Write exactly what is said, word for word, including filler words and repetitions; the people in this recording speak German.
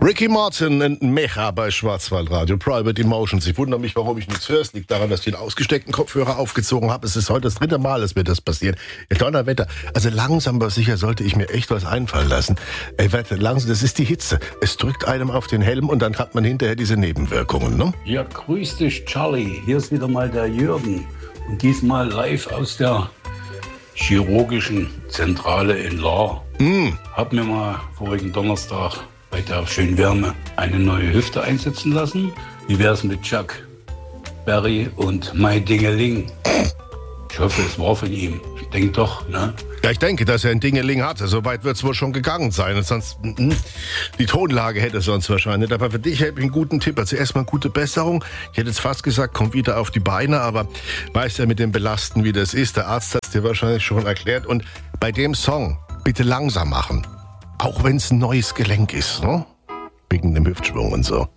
Ricky Martin und Mecha bei Schwarzwaldradio, Private Emotions. Ich wundere mich, warum ich nichts höre. Es liegt daran, dass ich den ausgesteckten Kopfhörer aufgezogen habe. Es ist heute das dritte Mal, dass mir das passiert. Ja, Donnerwetter. Also langsam aber sicher sollte ich mir echt was einfallen lassen. Ey, warte, langsam, das ist die Hitze. Es drückt einem auf den Helm und dann hat man hinterher diese Nebenwirkungen, ne? Ja, grüß dich, Charlie. Hier ist wieder mal der Jürgen. Und diesmal live aus der chirurgischen Zentrale in Lahr. Mm. Hab mir mal vorigen Donnerstag bei der schönen Wärme eine neue Hüfte einsetzen lassen. Wie wär's mit Chuck Berry und My Dingeling? Ich hoffe, es war von ihm. Ich denke doch, ne? Ja, ich denke, dass er ein Dingeling hatte. So weit wird es wohl schon gegangen sein. Und sonst, mm, die Tonlage hätte sonst wahrscheinlich. Aber für dich hätte ich einen guten Tipp. Also erstmal gute Besserung. Ich hätte jetzt fast gesagt, komm wieder auf die Beine. Aber weißt ja mit dem Belasten, wie das ist. Der Arzt hat es dir wahrscheinlich schon erklärt. Und bei dem Song bitte langsam machen. Auch wenn es ein neues Gelenk ist, ne? Wegen dem Hüftschwung und so.